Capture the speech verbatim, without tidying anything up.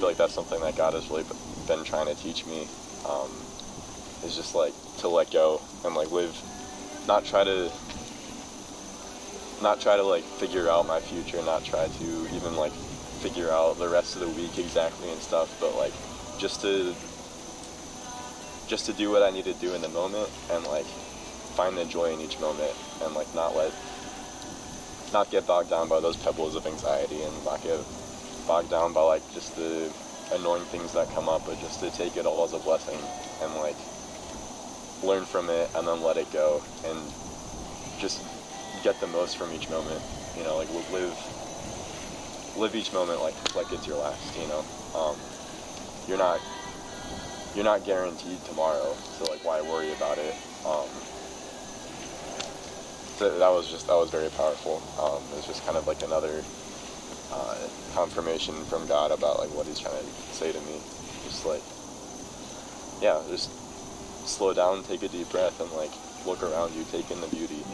feel like that's something that God has really been trying to teach me, um, is just like to let go and like live, not try to, not try to like figure out my future, not try to even like figure out the rest of the week exactly and stuff, but like just to, just to do what I need to do in the moment and like find the joy in each moment and like not let, not get bogged down by those pebbles of anxiety and not get bogged down by like just the annoying things that come up, but just to take it all as a blessing and like learn from it and then let it go and just get the most from each moment, you know, like live live each moment like like it's your last, you know. Um, you're not you're not guaranteed tomorrow, so like why worry about it? Um, so that was just that was very powerful. Um, it was just kind of like another uh, confirmation from God about like what He's trying to say to me. Just like, yeah, just slow down, take a deep breath, and like look around you, take in the beauty.